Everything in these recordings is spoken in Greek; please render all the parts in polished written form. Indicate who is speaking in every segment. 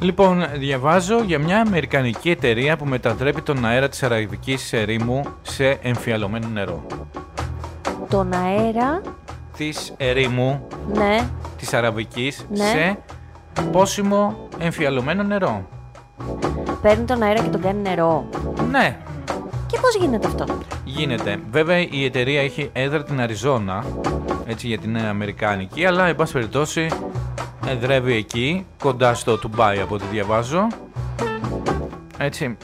Speaker 1: Λοιπόν, διαβάζω για μια αμερικανική εταιρεία που μετατρέπει τον αέρα της αραβικής ερήμου σε εμφιαλωμένο νερό.
Speaker 2: Τον αέρα
Speaker 1: της ερήμου,
Speaker 2: ναι,
Speaker 1: της αραβικής,
Speaker 2: ναι,
Speaker 1: σε πόσιμο εμφιαλωμένο νερό.
Speaker 2: Παίρνει τον αέρα και τον κάνει νερό.
Speaker 1: Ναι.
Speaker 2: Και πώς γίνεται αυτό?
Speaker 1: Γίνεται. Βέβαια η εταιρεία έχει έδρα την Αριζόνα, έτσι, γιατί είναι αμερικάνικη, αλλά εν πάση περιπτώσει εδρεύει εκεί, κοντά στο Ντουμπάι από ό,τι διαβάζω. Έτσι.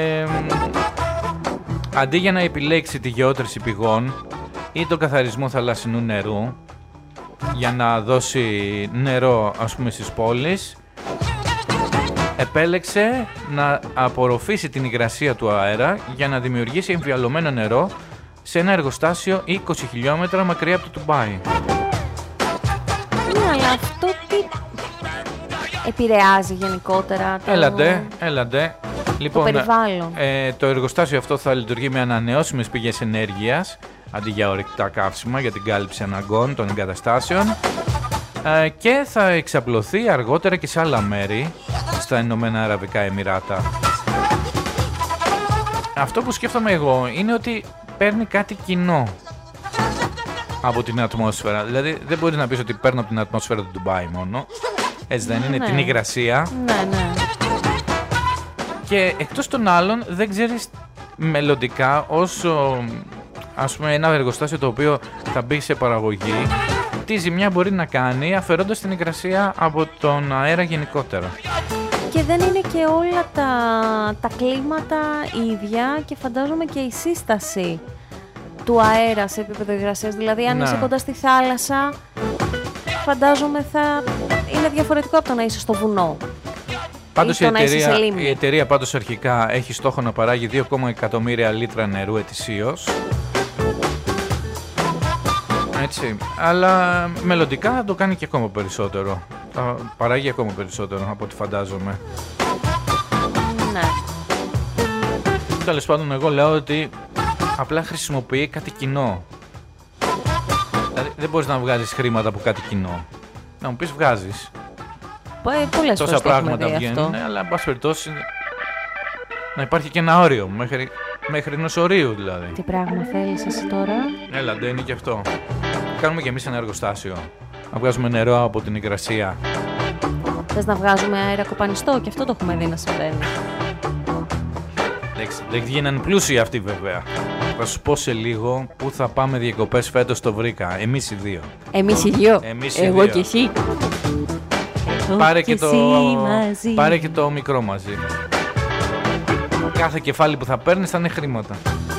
Speaker 1: Αντί για να επιλέξει τη γεώτρηση πηγών ή τον καθαρισμό θαλασσινού νερού για να δώσει νερό, ας πούμε, στις πόλεις, επέλεξε να απορροφήσει την υγρασία του αέρα για να δημιουργήσει εμφιαλωμένο νερό σε ένα εργοστάσιο 20 χιλιόμετρα μακριά από το Ντουμπάι.
Speaker 2: Ναι, αλλά αυτό τι επηρεάζει γενικότερα το...
Speaker 1: Έλαντε. Λοιπόν,
Speaker 2: το περιβάλλον.
Speaker 1: Το εργοστάσιο αυτό θα λειτουργεί με ανανεώσιμες πηγές ενέργειας αντί για ορυκτά καύσιμα για την κάλυψη αναγκών των εγκαταστάσεων και θα εξαπλωθεί αργότερα και σε άλλα μέρη στα Ηνωμένα Αραβικά Εμιράτα. Αυτό που σκέφτομαι εγώ είναι ότι παίρνει κάτι κοινό από την ατμόσφαιρα. Δηλαδή δεν μπορείς να πεις ότι παίρνω από την ατμόσφαιρα του Ντουμπάι μόνο. Έτσι δεν είναι?
Speaker 2: Ναι.
Speaker 1: Την υγρασία.
Speaker 2: Ναι.
Speaker 1: Και εκτός των άλλων δεν ξέρεις μελλοντικά, όσο ας πούμε ένα εργοστάσιο το οποίο θα μπει σε παραγωγή, τι ζημιά μπορεί να κάνει αφαιρώντας την υγρασία από τον αέρα γενικότερα.
Speaker 2: Και δεν είναι και όλα τα κλίματα ίδια και φαντάζομαι και η σύσταση του αέρα σε επίπεδο υγρασίας. Δηλαδή αν είσαι κοντά στη θάλασσα, φαντάζομαι θα είναι διαφορετικό από το να είσαι στο βουνό.
Speaker 1: Πάντως η εταιρεία πάντως αρχικά έχει στόχο να παράγει 2,1 εκατομμύρια λίτρα νερού ετησίως. Έτσι, αλλά μελλοντικά θα το κάνει και ακόμα περισσότερο. Θα παράγει ακόμα περισσότερο από ό,τι φαντάζομαι.
Speaker 2: Ναι.
Speaker 1: Τέλος πάντων, εγώ λέω ότι απλά χρησιμοποιεί κάτι κοινό. Δηλαδή δεν μπορείς να βγάζεις χρήματα από κάτι κοινό. Να μου πεις βγάζεις.
Speaker 2: Πολλές
Speaker 1: τόσα πράγματα βγαίνουν, αλλά εν πάση περιπτώσει να υπάρχει και ένα όριο, μέχρι ενός ορίου δηλαδή.
Speaker 2: Τι πράγμα θέλεις εσύ τώρα?
Speaker 1: Έλαντε, είναι και αυτό. Κάνουμε κι εμείς ένα εργοστάσιο. Να βγάζουμε νερό από την υγρασία.
Speaker 2: Θες να βγάζουμε αέρα κοπανιστό? Και αυτό το έχουμε δει να συμβαίνει.
Speaker 1: Δεν γίνανε πλούσιοι αυτοί βέβαια. Θα σου πω σε λίγο που θα πάμε διακοπές φέτος, το βρήκα. Εμείς οι δύο.
Speaker 2: Εμείς οι δύο. Εγώ και εσύ.
Speaker 1: Πάρε και το μικρό μαζί. Κάθε κεφάλι που θα παίρνεις θα είναι χρήματα.